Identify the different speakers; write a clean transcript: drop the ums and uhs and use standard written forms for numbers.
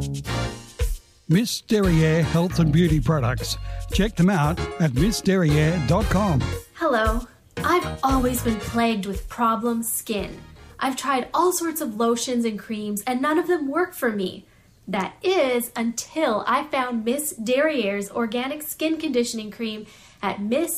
Speaker 1: Miss Derriere Health and Beauty Products. Check them out at missderriere.com.
Speaker 2: Hello. I've always been plagued with problem skin. I've tried all sorts of lotions and creams, and none of them work for me. That is until I found Miss Derriere's Organic Skin Conditioning Cream at Miss